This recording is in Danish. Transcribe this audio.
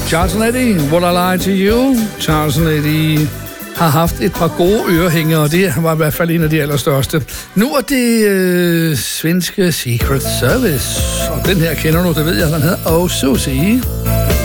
Charles & Eddie, Would I Lie to You? Charles & Eddie har haft et par gode ørehængere, og det var i hvert fald en af de allerstørste. Nu er det svenske Secret Service, og den her kender du, det ved jeg, den hedder Oh Susie.